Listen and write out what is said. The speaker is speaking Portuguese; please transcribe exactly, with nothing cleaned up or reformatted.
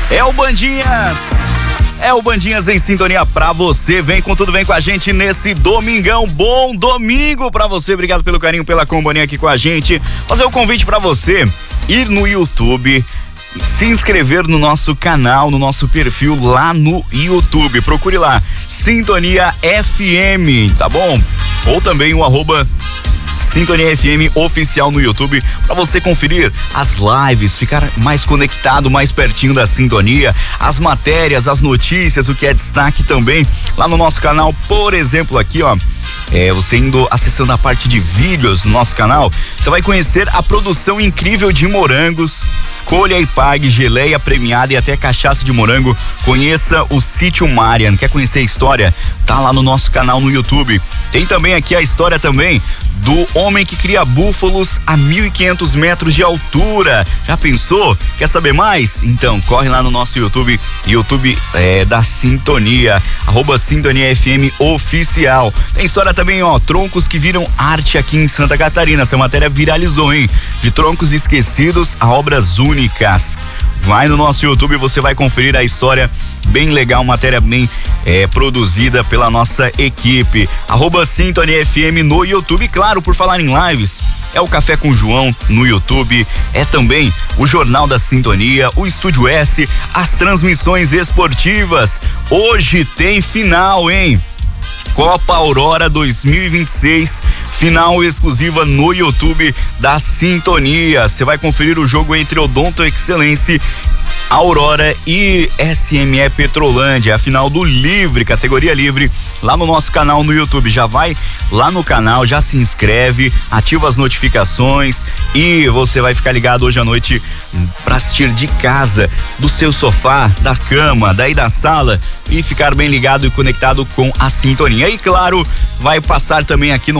É o Bandinhas. É o Bandinhas em sintonia pra você. Vem com tudo, vem com a gente nesse domingão. Bom domingo pra você. Obrigado pelo carinho, pela companhia aqui com a gente. Fazer o convite pra você ir no YouTube, se inscrever no nosso canal, no nosso perfil lá no YouTube. Procure lá, Sintonia F M, tá bom? Ou também o arroba Sintonia F M oficial no YouTube, para você conferir as lives, ficar mais conectado, mais pertinho da sintonia, as matérias, as notícias, o que é destaque também lá no nosso canal. Por exemplo, aqui ó, é, você indo acessando a parte de vídeos no nosso canal, você vai conhecer a produção incrível de morangos. Colha e pague, geleia premiada e até cachaça de morango. Conheça o Sítio Marian. Quer conhecer a história? Tá lá no nosso canal no YouTube. Tem também aqui a história também do homem que cria búfalos a mil e quinhentos metros de altura. Já pensou? Quer saber mais? Então corre lá no nosso YouTube, YouTube é, da Sintonia, arroba Sintonia F M oficial. Tem história também, ó, troncos que viram arte aqui em Santa Catarina. Essa matéria viralizou, hein? De troncos esquecidos a obras únicas. Vai no nosso YouTube, você vai conferir a história bem legal, matéria bem é, produzida pela nossa equipe. Arroba Sintonia F M no YouTube. Claro, por falar em lives, é o Café com João no YouTube, é também o Jornal da Sintonia, o Estúdio S, as transmissões esportivas. Hoje tem final, hein? Copa Aurora dois mil e vinte e seis, final exclusiva no YouTube da Sintonia. Você vai conferir o jogo entre Odonto Excelência, Aurora e S M E Petrolândia, a final do Livre, categoria Livre, lá no nosso canal no YouTube. Já vai lá no canal, já se inscreve, ativa as notificações e você vai ficar ligado hoje à noite para assistir de casa, do seu sofá, da cama, daí da sala, e ficar bem ligado e conectado com a Sintonia. E claro, vai passar também aqui no